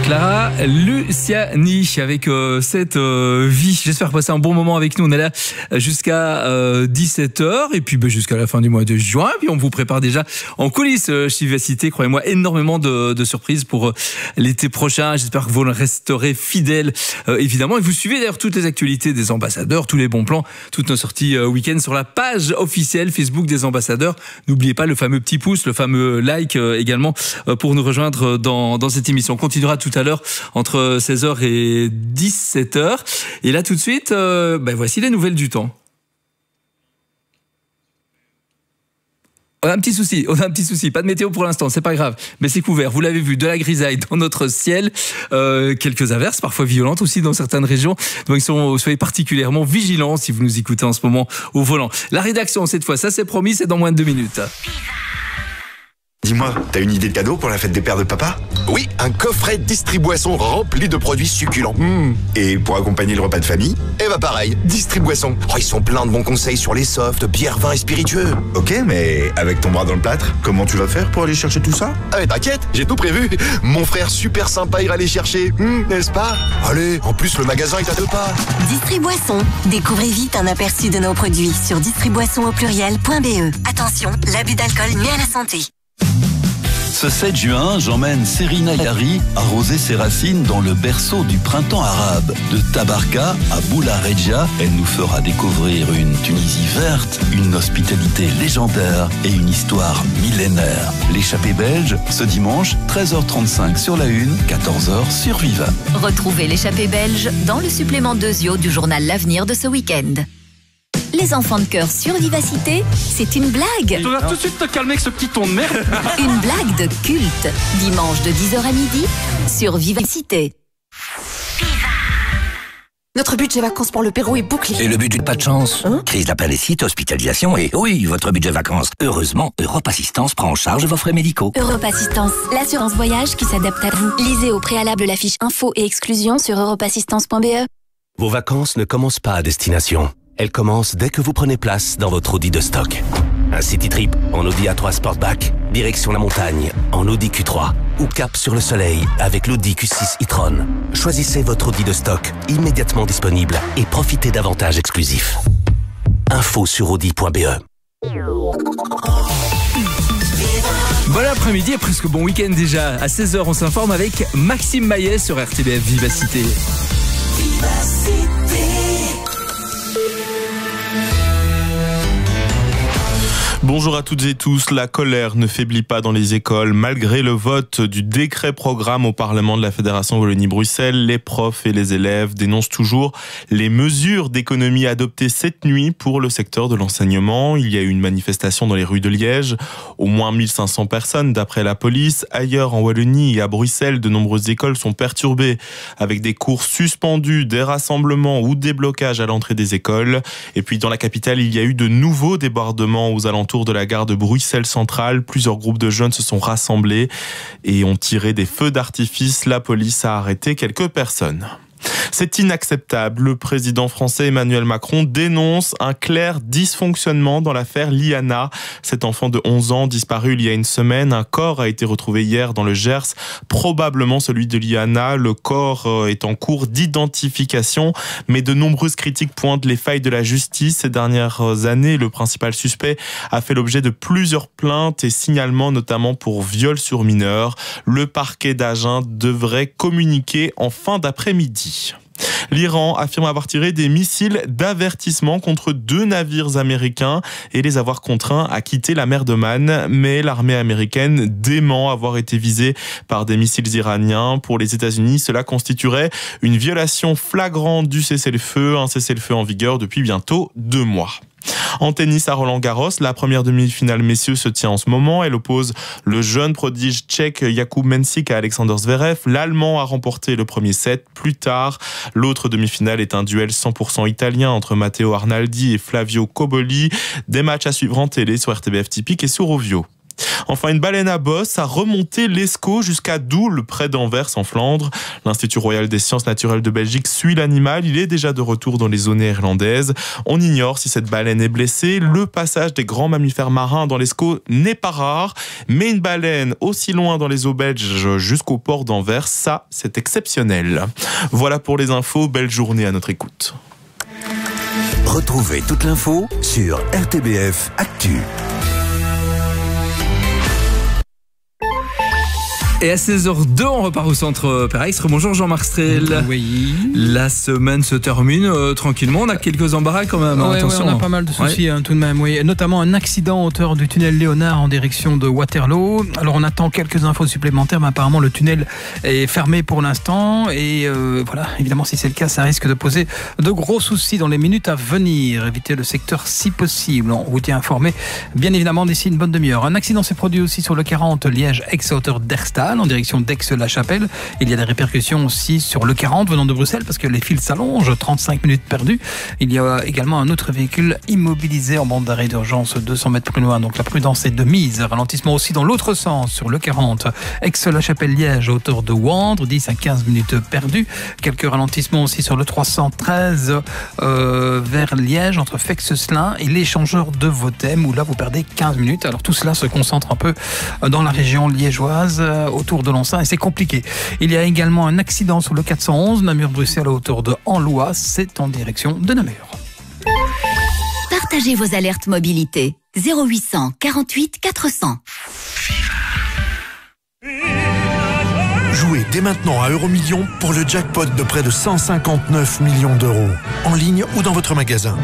Clara Luciani avec cette vie. J'espère passer un bon moment avec nous. On est là jusqu'à 17h et puis jusqu'à la fin du mois de juin. Et puis on vous prépare déjà en coulisses chez Vivacité, croyez-moi, énormément de surprises pour l'été prochain. J'espère que vous resterez fidèles évidemment. Et vous suivez d'ailleurs toutes les actualités des ambassadeurs, tous les bons plans, toutes nos sorties week-end sur la page officielle Facebook des ambassadeurs. N'oubliez pas le fameux petit pouce, le fameux like également pour nous rejoindre dans cette émission. On continuera tout à l'heure entre 16h et 17h. Et là tout de suite, voici les nouvelles du temps. On a un petit souci, pas de météo pour l'instant, c'est pas grave, mais c'est couvert, vous l'avez vu, de la grisaille dans notre ciel, quelques averses, parfois violentes aussi dans certaines régions, donc soyez particulièrement vigilants si vous nous écoutez en ce moment au volant. La rédaction cette fois, ça c'est promis, c'est dans moins de 2 minutes. Dis-moi, t'as une idée de cadeau pour la fête des pères de papa ? Oui, un coffret Distriboisson rempli de produits succulents. Et pour accompagner le repas de famille ? Et pareil, Distriboisson. Ils sont pleins de bons conseils sur les softs, bières, vins et spiritueux. Ok, mais avec ton bras dans le plâtre, comment tu vas faire pour aller chercher tout ça ? Ah mais t'inquiète, j'ai tout prévu. Mon frère super sympa ira les chercher, n'est-ce pas ? Allez, en plus le magasin est à 2 pas. Distriboisson. Découvrez vite un aperçu de nos produits sur distriboisson.be. Attention, l'abus d'alcool nuit à la santé. Ce 7 juin, j'emmène Serina Yari arroser ses racines dans le berceau du printemps arabe. De Tabarka à Boula-Regia, elle nous fera découvrir une Tunisie verte, une hospitalité légendaire et une histoire millénaire. L'échappée belge, ce dimanche, 13h35 sur la 1, 14h sur Viva. Retrouvez l'échappée belge dans le supplément 2 du journal L'Avenir de ce week-end. Les enfants de cœur sur Vivacité, c'est une blague. Tu vas tout de suite te calmer avec ce petit ton de merde. Une blague de culte. Dimanche de 10h à midi sur Vivacité. Notre budget vacances pour le Pérou est bouclé. Et le budget de pas de chance. Crise d'appendicite, hospitalisation et oui, votre budget vacances. Heureusement, Europe Assistance prend en charge vos frais médicaux. Europe Assistance, l'assurance voyage qui s'adapte à vous. Lisez au préalable la fiche info et exclusion sur europeassistance.be. Vos vacances ne commencent pas à destination. Elles commencent dès que vous prenez place dans votre Audi de stock. Un city trip en Audi A3 Sportback, direction la montagne en Audi Q3 ou cap sur le soleil avec l'Audi Q6 e-tron. Choisissez votre Audi de stock immédiatement disponible et profitez d'avantages exclusifs. Info sur audi.be. Bon après-midi et presque bon week-end déjà. À 16h, on s'informe avec Maxime Maillet sur RTBF Vivacité. Bonjour à toutes et tous. La colère ne faiblit pas dans les écoles. Malgré le vote du décret programme au Parlement de la Fédération Wallonie-Bruxelles, les profs et les élèves dénoncent toujours les mesures d'économie adoptées cette nuit pour le secteur de l'enseignement. Il y a eu une manifestation dans les rues de Liège. Au moins 1500 personnes d'après la police. Ailleurs en Wallonie et à Bruxelles, de nombreuses écoles sont perturbées avec des cours suspendus, des rassemblements ou des blocages à l'entrée des écoles. Et puis dans la capitale, il y a eu de nouveaux débordements aux alentours de la gare de Bruxelles Centrale. Plusieurs groupes de jeunes se sont rassemblés et ont tiré des feux d'artifice. La police a arrêté quelques personnes. C'est inacceptable. Le président français Emmanuel Macron dénonce un clair dysfonctionnement dans l'affaire Liana. Cet enfant de 11 ans disparu il y a une semaine. Un corps a été retrouvé hier dans le Gers, probablement celui de Liana. Le corps est en cours d'identification, mais de nombreuses critiques pointent les failles de la justice. Ces dernières années, le principal suspect a fait l'objet de plusieurs plaintes et signalements, notamment pour viol sur mineur. Le parquet d'Agen devrait communiquer en fin d'après-midi. L'Iran affirme avoir tiré des missiles d'avertissement contre 2 navires américains et les avoir contraints à quitter la mer d'Oman. Mais l'armée américaine dément avoir été visée par des missiles iraniens. Pour les États-Unis, cela constituerait une violation flagrante du cessez-le-feu, un cessez-le-feu en vigueur depuis bientôt 2 mois. En tennis à Roland-Garros, la première demi-finale messieurs se tient en ce moment. Elle oppose le jeune prodige tchèque Jakub Mensik à Alexander Zverev. L'Allemand a remporté le premier set. Plus tard, l'autre demi-finale est un duel 100% italien entre Matteo Arnaldi et Flavio Cobolli. Des matchs à suivre en télé sur RTBF Typique et sur Ovio. Enfin, une baleine à bosse a remonté l'Escaut jusqu'à Doul, près d'Anvers, en Flandre. L'Institut royal des sciences naturelles de Belgique suit l'animal. Il est déjà de retour dans les zones néerlandaises. On ignore si cette baleine est blessée. Le passage des grands mammifères marins dans l'Escaut n'est pas rare. Mais une baleine aussi loin dans les eaux belges jusqu'au port d'Anvers, ça, c'est exceptionnel. Voilà pour les infos. Belle journée à notre écoute. Retrouvez toute l'info sur RTBF Actu. Et à 16h02, on repart au centre Perex. Bonjour Jean-Marc Strel. Oui. La semaine se termine tranquillement. On a quelques embarras quand même. Ouais, attention. on a pas mal de soucis tout de même. Oui. Notamment un accident à hauteur du tunnel Léonard en direction de Waterloo. Alors on attend quelques infos supplémentaires, mais apparemment le tunnel est fermé pour l'instant. Et voilà, évidemment si c'est le cas, ça risque de poser de gros soucis dans les minutes à venir. Évitez le secteur si possible. On vous tient informé, bien évidemment, d'ici une bonne demi-heure. Un accident s'est produit aussi sur le 40 Liège-Aix à hauteur d'Erstal, en direction d'Aix-la-Chapelle. Il y a des répercussions aussi sur le 40 venant de Bruxelles parce que les fils s'allongent, 35 minutes perdues. Il y a également un autre véhicule immobilisé en bande d'arrêt d'urgence 200 mètres plus loin, donc la prudence est de mise. Ralentissement aussi dans l'autre sens sur le 40 Aix-la-Chapelle-Liège à hauteur de Wandre, 10 à 15 minutes perdues. Quelques ralentissements aussi sur le 313 vers Liège entre Fex-Slin et l'échangeur de Votem où là vous perdez 15 minutes. Alors tout cela se concentre un peu dans la région liégeoise autour de Lonsin et c'est compliqué. Il y a également un accident sur le 411 Namur-Bruxelles à hauteur de Anlois, c'est en direction de Namur. Partagez vos alertes mobilité 0800 48 400. Jouez dès maintenant à Euromillions pour le jackpot de près de 159 millions d'euros. En ligne ou dans votre magasin.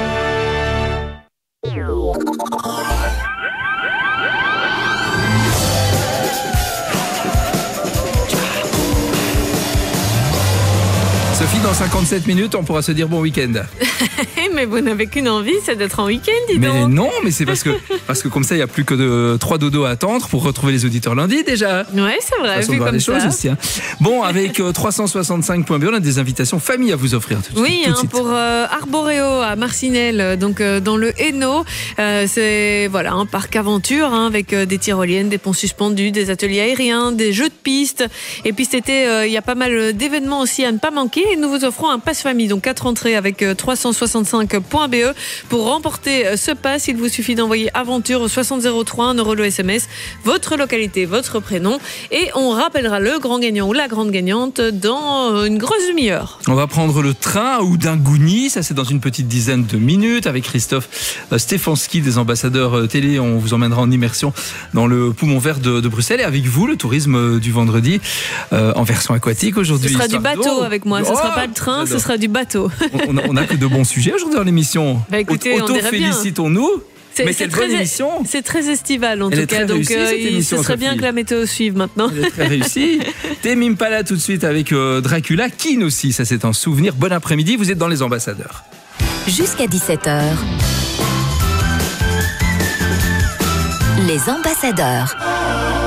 Sophie, dans 57 minutes, on pourra se dire bon week-end. Mais vous n'avez qu'une envie, c'est d'être en week-end, dis donc. Mais non, mais c'est parce que comme ça, il n'y a plus que 3 dodos à attendre pour retrouver les auditeurs lundi déjà. Ouais, c'est vrai, vu comme ça. Choses aussi, hein. Bon, avec 365.be, on a des invitations famille à vous offrir tout de suite. Oui, pour Arboréo à Marcinelle, donc dans le Hainaut. C'est voilà, un parc aventure avec des tyroliennes, des ponts suspendus, des ateliers aériens, des jeux de piste. Et puis cet été, il y a pas mal d'événements aussi à ne pas manquer. Et nous vous offrons un pass famille, donc 4 entrées avec 365.be. Pour remporter ce pass, il vous suffit d'envoyer aventure au 6003, 1 euro le SMS, votre localité, votre prénom, et on rappellera le grand gagnant ou la grande gagnante dans une grosse demi-heure. On va prendre le train à Oudangouni, ça c'est dans une petite dizaine de minutes, avec Christophe Stefanski des ambassadeurs télé. On vous emmènera en immersion dans le poumon vert de Bruxelles, et avec vous le tourisme du vendredi en version aquatique aujourd'hui. Ce sera du bateau avec moi, ce sera pas le train, ce sera du bateau. On a que de bons sujets aujourd'hui dans l'émission. Bah écoutez, auto-félicitons-nous. Mais quelle bonne émission. C'est très estival en tout cas, donc ce serait bien que la météo suive maintenant. Elle est très réussie. Tame Impala tout de suite avec Dracula. Keane aussi, ça c'est un souvenir. Bon après-midi, vous êtes dans les ambassadeurs. Jusqu'à 17h. Les ambassadeurs.